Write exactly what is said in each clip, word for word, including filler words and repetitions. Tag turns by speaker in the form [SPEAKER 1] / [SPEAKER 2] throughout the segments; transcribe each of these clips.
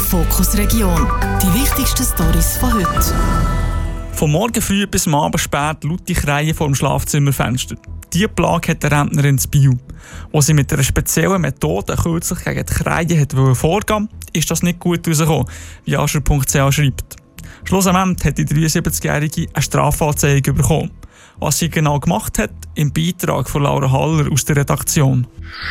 [SPEAKER 1] Fokus Region. Die wichtigsten Storys von heute.
[SPEAKER 2] Von morgen früh bis am Abend spät laute Kreien vor dem Schlafzimmerfenster. Diese Plage hat der Rentnerin in Biel. Als sie mit einer speziellen Methode kürzlich gegen die Kreien hat vorgehen wollte, ist das nicht gut herausgekommen, wie Ascher punkt c h schreibt. Schlussendlich hat die dreiundsiebzigjährige eine Strafanzeige bekommen. Was sie genau gemacht hat, im Beitrag von Laura Haller aus der Redaktion.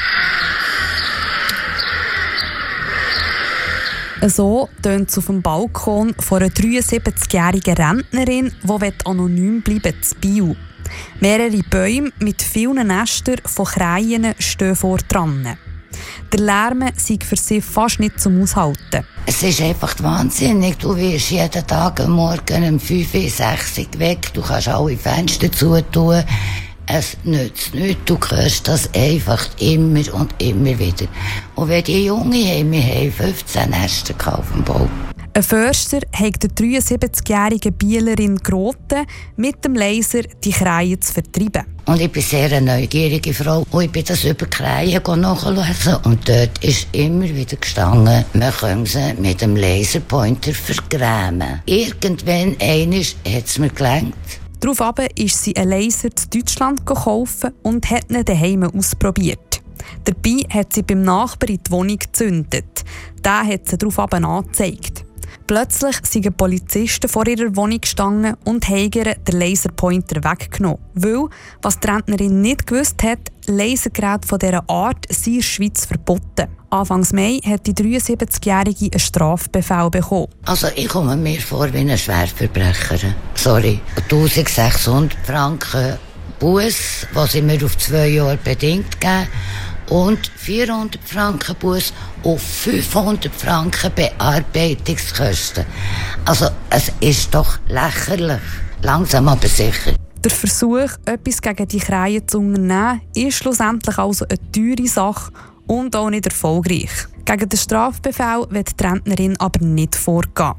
[SPEAKER 3] So tönt es auf dem Balkon von einer dreiundsiebzigjährigen Rentnerin, die anonym bleiben zu Biel. Mehrere Bäume mit vielen Nestern von Kreien stehen vor dran. Der Lärm sei für sie fast nicht zum Aushalten.
[SPEAKER 4] Es ist einfach wahnsinnig. Du wirst jeden Tag am Morgen um fünf, sechs Uhr weg. Du kannst alle Fenster zutun. Es nützt nichts. Du hörst das einfach immer und immer wieder. Und wenn die Jungen haben, wir haben fünfzehn Nester auf dem Bau.
[SPEAKER 3] Ein Förster hat der dreiundsiebzigjährigen Bielerin geraten, mit dem Laser die Kreien zu vertreiben.
[SPEAKER 4] Und ich bin sehr eine neugierige Frau. Und ich bin das über die Kreien nachlesen. Und dort ist immer wieder gestanden, man kann sie mit dem Laserpointer vergrämen. Irgendwann einmal hat es mir gelangt.
[SPEAKER 3] Daraufhin ist sie einen Laser zu Deutschland gekauft und hat ihn daheim ausprobiert. Dabei hat sie beim Nachbarn in die Wohnung gezündet. Der hat sie daraufhin angezeigt. Plötzlich sind Polizisten vor ihrer Wohnung gestanden und haben ihr den Laserpointer weggenommen. Weil, was die Rentnerin nicht gewusst hat, Lasergeräte von dieser Art sind in der Schweiz verboten. Anfang Mai hat die dreiundsiebzigjährige einen Strafbefehl bekommen.
[SPEAKER 4] Also ich komme mir vor wie ein Schwerverbrecher. Sorry. eintausendsechshundert Franken Buß, was sie mir auf zwei Jahre bedingt geben. Und vierhundert Franken Buß und fünfhundert Franken Bearbeitungskosten. Also, es ist doch lächerlich. Langsam aber sicher.
[SPEAKER 3] Der Versuch, etwas gegen die Kreien zu unternehmen, ist schlussendlich also eine teure Sache und auch nicht erfolgreich. Gegen den Strafbefehl wird die Rentnerin aber nicht vorgehen.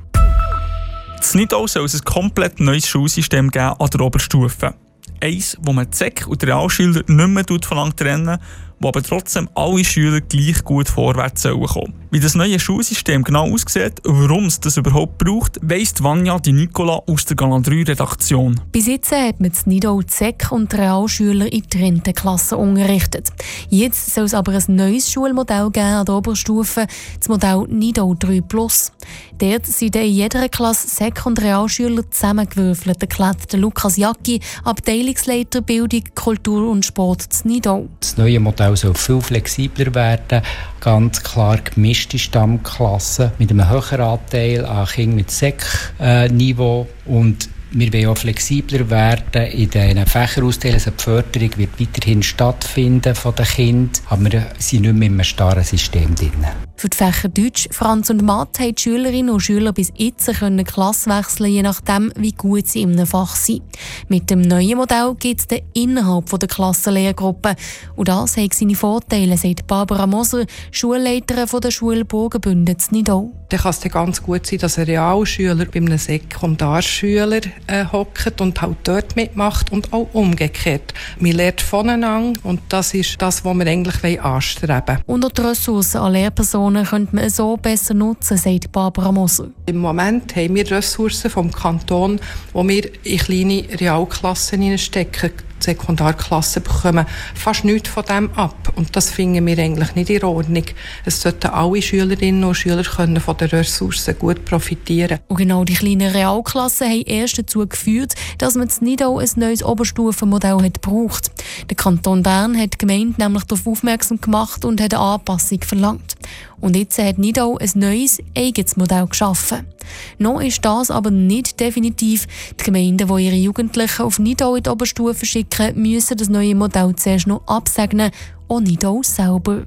[SPEAKER 2] In Nidau soll es ein komplett neues Schulsystem geben an der Oberstufe. Eins, wo man die Sek- und die Realschüler nicht mehr voneinander trennen, wo aber trotzdem alle Schüler gleich gut vorwärts kommen sollen. Wie das neue Schulsystem genau aussieht und warum es das überhaupt braucht, weiss Vanja Di Nicola aus der Galant drei Redaktion.
[SPEAKER 5] Bis jetzt hat man in Nidau die Sek- und die Realschüler in getrennten Klassen unterrichtet. Jetzt soll es aber ein neues Schulmodell geben an der Oberstufe, das Modell Nidau drei plus. Dort sind in jeder Klasse Sek- und Realschüler zusammengewürfelt, erklärt Lukas Jacki, Abteilungsleiter Bildung, Kultur und Sport in Nidau.
[SPEAKER 6] Das neue Modell soll viel flexibler werden, ganz klar gemischte Stammklassen mit einem höheren Anteil an Kindern mit Sek-Niveau und wir wollen auch flexibler werden in den Fächerausteilen. Also die Förderung wird weiterhin stattfinden von den Kindern, aber wir sind nicht mehr in einem starren System drin.
[SPEAKER 5] Für die Fächer Deutsch, Franz und Mathe haben die Schülerinnen und Schüler bis jetzt können Klasse wechseln, je nachdem, wie gut sie in einem Fach sind. Mit dem neuen Modell gibt es dann innerhalb der Klassenlehrgruppe. Und das hat seine Vorteile, sagt Barbara Moser, Schulleiterin von der Schule Burgenbünden in Nidau.
[SPEAKER 7] Dann kann es ganz gut sein, dass ein Realschüler bei einem Sekundarschüler äh, hockt und halt dort mitmacht und auch umgekehrt. Man lernt voneinander und das ist das, was wir eigentlich anstreben wollen.
[SPEAKER 5] Und auch die Ressourcen an Lehrpersonen könnte man so besser nutzen, sagt Barbara Moser.
[SPEAKER 7] Im Moment haben wir Ressourcen vom Kanton, die wir in kleine Realklassen hineinstecken. Die Sekundarklassen bekommen fast nichts von dem ab. Und das finden wir eigentlich nicht in Ordnung. Es sollten alle Schülerinnen und Schüler können von den Ressourcen gut profitieren.
[SPEAKER 5] Und genau die kleinen Realklassen haben erst dazu geführt, dass man in Nidau ein neues Oberstufenmodell hat gebraucht. Der Kanton Bern hat die Gemeinde nämlich darauf aufmerksam gemacht und hat eine Anpassung verlangt. Und jetzt hat Nidau ein neues, eigenes Modell geschaffen. Noch ist das aber nicht definitiv. Die Gemeinden, die ihre Jugendlichen auf Nidau in die Oberstufe schicken, müssen das neue Modell zuerst noch absegnen, auch Nidau selber.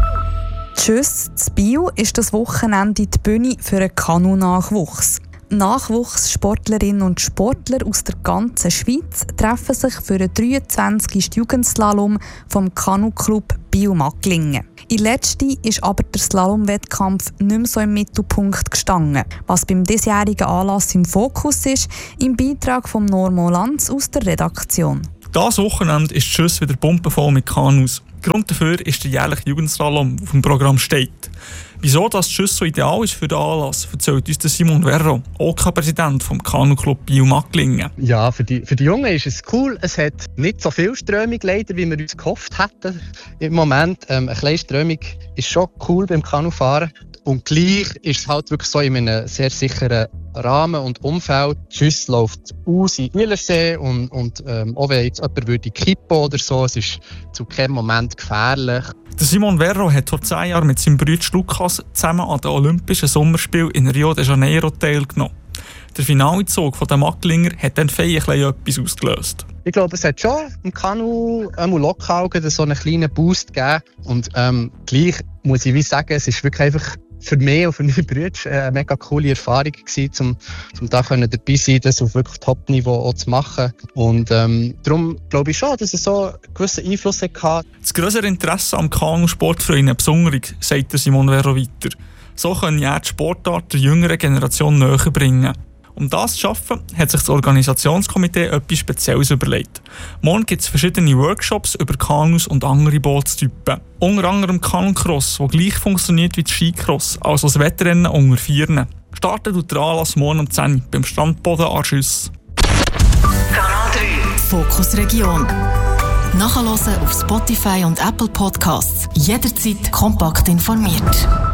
[SPEAKER 3] Tschüss, in Biel ist das Wochenende die Bühne für einen Kanu-Nachwuchs. Nachwuchssportlerinnen und Sportler aus der ganzen Schweiz treffen sich für den dreiundzwanzigsten Jugendslalom vom Kanu-Club Biel-Magglingen. In letzter ist aber der Slalom-Wettkampf nicht mehr so im Mittelpunkt gestanden. Was beim diesjährigen Anlass im Fokus ist, im Beitrag von Normo Lanz aus der Redaktion.
[SPEAKER 2] Dieses Wochenende ist Tschüss wieder pumpenvoll mit Kanus. Grund dafür ist der jährliche Jugendslalom, der auf dem Programm steht. Wieso das Schuss so ideal ist für den Anlass, erzählt uns der Simon Verro, O K-Präsident vom Kanuclub Biel-Macklingen.
[SPEAKER 8] Ja, für die, für die Jungen ist es cool. Es hat nicht so viel Strömung leider, wie wir uns gehofft hätten im Moment. Ähm, eine kleine Strömung ist schon cool beim Kanufahren. Und gleich ist es halt wirklich so in einem sehr sicheren Rahmen und Umfeld. Die Schüsse läuft aus in den Bielersee und, und ähm, auch wenn jetzt jemand würde kippen oder so, es ist zu keinem Moment gefährlich.
[SPEAKER 2] Der Simon Verro hat vor zehn Jahren mit seinem Bruder Lukas zusammen an den Olympischen Sommerspielen in Rio de Janeiro teilgenommen. Der Finalzug der Macklinger hat dann feierlich etwas ausgelöst.
[SPEAKER 8] Ich glaube, es hat schon im Kanu ähm, Lokaugen so einen kleinen Boost gegeben. Und ähm, gleich muss ich wie sagen, es ist wirklich einfach für mich und für meine Brüder eine mega coole Erfahrung gewesen, um, um da dabei zu sein, das auf wirklich Top-Niveau auch zu machen. Und ähm, darum glaube ich schon, dass es so einen gewissen Einfluss hatte.
[SPEAKER 2] Das grössere Interesse am Kanusport für ihn besonders, sagt Simon Verro weiter. So können er die Sportart der jüngeren Generation näher bringen. Um das zu schaffen, hat sich das Organisationskomitee etwas Spezielles überlegt. Morgen gibt es verschiedene Workshops über Kanus und andere Bootstypen. Unter anderem Kanucross, das gleich funktioniert wie das Skicross, also das Wettrennen unter Vieren. Startet tut der Anlass morgen um zehn Uhr beim Strandboden an Schüss.
[SPEAKER 1] Kanal drei Fokus Region. Nachhören auf Spotify und Apple Podcasts. Jederzeit kompakt informiert.